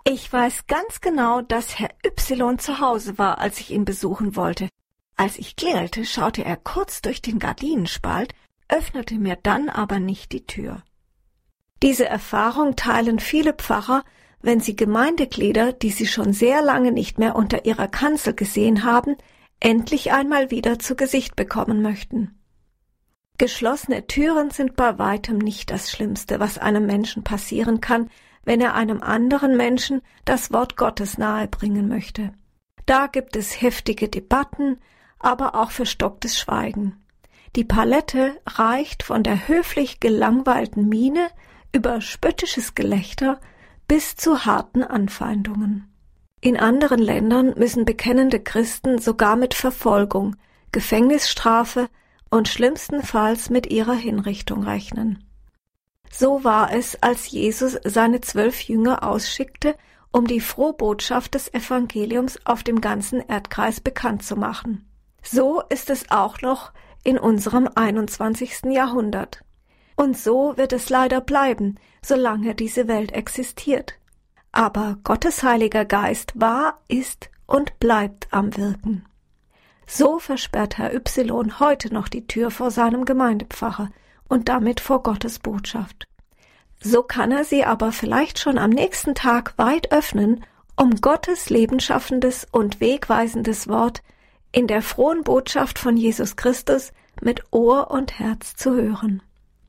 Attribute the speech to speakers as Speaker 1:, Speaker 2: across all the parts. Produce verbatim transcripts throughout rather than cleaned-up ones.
Speaker 1: Ich weiß ganz genau, dass Herr Y zu Hause war, als ich ihn besuchen wollte. Als ich klingelte, schaute er kurz durch den Gardinenspalt, öffnete mir dann aber nicht die Tür. Diese Erfahrung teilen viele Pfarrer, wenn sie Gemeindeglieder, die sie schon sehr lange nicht mehr unter ihrer Kanzel gesehen haben, endlich einmal wieder zu Gesicht bekommen möchten. Geschlossene Türen sind bei weitem nicht das Schlimmste, was einem Menschen passieren kann, wenn er einem anderen Menschen das Wort Gottes nahebringen möchte. Da gibt es heftige Debatten, aber auch verstocktes Schweigen. Die Palette reicht von der höflich gelangweilten Miene über spöttisches Gelächter bis zu harten Anfeindungen. In anderen Ländern müssen bekennende Christen sogar mit Verfolgung, Gefängnisstrafe und schlimmstenfalls mit ihrer Hinrichtung rechnen. So war es, als Jesus seine zwölf Jünger ausschickte, um die Frohbotschaft des Evangeliums auf dem ganzen Erdkreis bekannt zu machen. So ist es auch noch in unserem einundzwanzigsten Jahrhundert. Und so wird es leider bleiben, solange diese Welt existiert. Aber Gottes Heiliger Geist war, ist und bleibt am Wirken. So versperrt Herr Y heute noch die Tür vor seinem Gemeindepfarrer und damit vor Gottes Botschaft. So kann er sie aber vielleicht schon am nächsten Tag weit öffnen, um Gottes lebensschaffendes und wegweisendes Wort in der frohen Botschaft von Jesus Christus mit Ohr und Herz zu hören.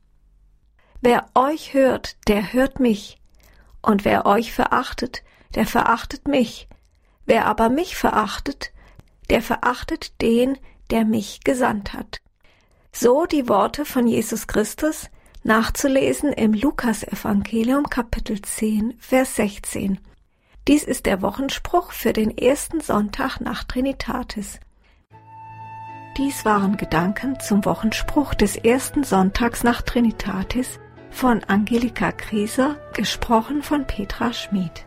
Speaker 1: Wer euch hört, der hört mich, und wer euch verachtet, der verachtet mich. Wer aber mich verachtet, der verachtet den, der mich gesandt hat. So die Worte von Jesus Christus, nachzulesen im Lukas-Evangelium Kapitel zehn, Vers sechzehn. Dies ist der Wochenspruch für den ersten Sonntag nach Trinitatis. Dies waren Gedanken zum Wochenspruch des ersten Sonntags nach Trinitatis von Angelika Grieser, gesprochen von Petra Schmid.